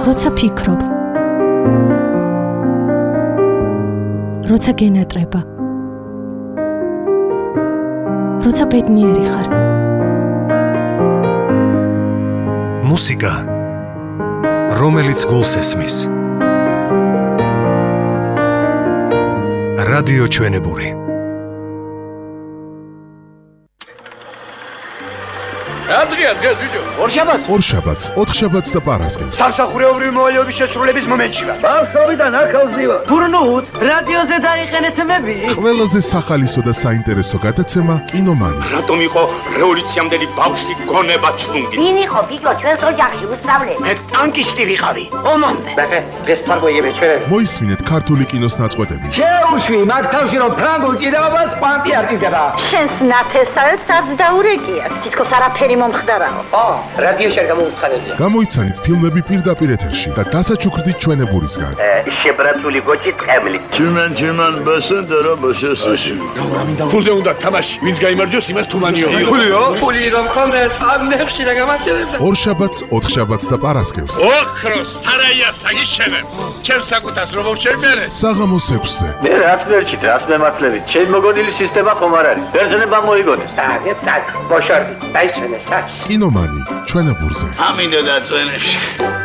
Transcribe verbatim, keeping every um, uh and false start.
როცა ფიქრობ, როცა გენატრება, როცა ბედნიერი ხარ. მუსიკა, რომელიც გულს ესმის. რადიო ჩვენებური. Andrea, დღეს ბიჭო. ორშაბათს? ორშაბათს, ოთხშაბათს და პარასკევს. სამსახურეობრივი მოვალეობის შესრულების მომენტში ვარ. ბავშვობიდან ახალზივა. გურნუთ, რადიოზე დაიყენეთ მები. ყველაზე სახალისო და საინტერესო გადაცემა კინომანი. რატომ იყო რევოლუციამდელი ბავშვი გონება ჩლუნგი? ვინ იყო ბიჭო ჩვენს ოჯახში უსწავლე? მე ტანკისტი ვიყავი. ომამდე. ბაბე, დღეს თარგოიები ჩვენები. მოისმინეთ ქართული კინოს ნაწყვეტები. შეუშვი მათ თავში რომ ფრანგულ ჭიდაობას პანტი არ ჭიდება. შენს ნათესავებს არც დაურეკიათ. თითქოს არაფერი მომხდარაო. ო, რადიოში არ გამოვცხადებია. გამოიცანით ფილმები პირდაპირ ეთერში და დასაჩუქრდით ჩვენებურისგან. შებრაცული გოჭი ტყემლი. Чиман чиман басენდარა ბაშესაში. ფულზე უნდა თამაში. ვინც გაიმარჯვოს იმას თუმანიო. ფულიო? ფული რომ ხონდეს, ამნებში და გამარჯვებდა. ორშაბათს, ოთხშაბათს და პარასკევს. ოქროს სარაია საგიშენებ. ჩემს საკუთას რომ შევმერე. საღამოს ექვსზე. მე რაც მერჩით, რაც მემართლებით. ჩემი მოგონილი სისტემა ხომ არ არის. ბერძნება მოიგონეს. დაგეთ საკ, ბოშორდი. დაიშვენე საკ. კინომანი ჩვენებურზე. ამინდა დაწვენებში.